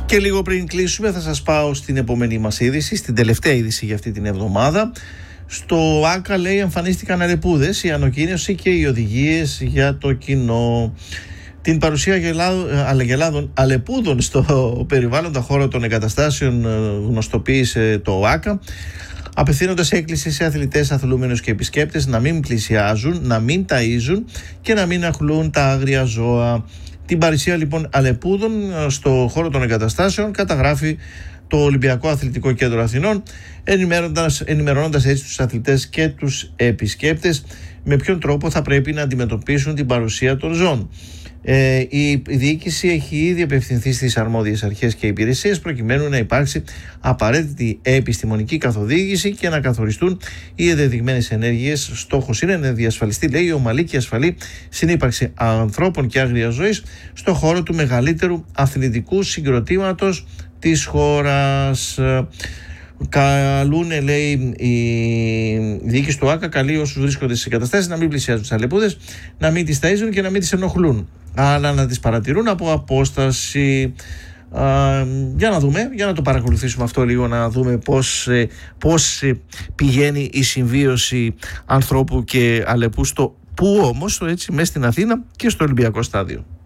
Και λίγο πριν κλείσουμε θα σας πάω στην επόμενη μας είδηση, στην τελευταία είδηση για αυτή την εβδομάδα. Στο ΆΚΑ, λέει, εμφανίστηκαν αλεπούδες, η ανακοίνωση και οι οδηγίες για το κοινό. Την παρουσία αγελάδων αλεπούδων στο περιβάλλοντα χώρο των εγκαταστάσεων γνωστοποίησε το ΆΚΑ, απευθύνοντας έκκληση σε αθλητές, αθλούμενους και επισκέπτες να μην πλησιάζουν, να μην ταΐζουν και να μην αχλούν τα άγρια ζώα. Την παρουσία λοιπόν αλεπούδων στο χώρο των εγκαταστάσεων καταγράφει το Ολυμπιακό Αθλητικό Κέντρο Αθηνών, ενημερώνοντας έτσι τους αθλητές και τους επισκέπτες με ποιον τρόπο θα πρέπει να αντιμετωπίσουν την παρουσία των ζώων. Η διοίκηση έχει ήδη απευθυνθεί στις αρμόδιες αρχές και υπηρεσίες προκειμένου να υπάρξει απαραίτητη επιστημονική καθοδήγηση και να καθοριστούν οι ενδεδειγμένες ενέργειες. Στόχος είναι να διασφαλιστεί, λέει, η ομαλή και ασφαλή συνύπαρξη ανθρώπων και άγριας ζωής στο χώρο του μεγαλύτερου αθλητικού συγκροτήματος της χώρας. Καλούν, λέει, η διοίκηση του ΆΚΑ, καλεί όσους βρίσκονται στις εγκαταστάσεις να μην πλησιάζουν τις αλεπούδες, να μην τις ταΐζουν και να μην τις ενοχλούν, αλλά να τις παρατηρούν από απόσταση. Για να δούμε, για να το παρακολουθήσουμε αυτό λίγο, να δούμε πώς πηγαίνει η συμβίωση ανθρώπου και αλεπού, στο που όμως, έτσι, μέσα στην Αθήνα και στο Ολυμπιακό Στάδιο.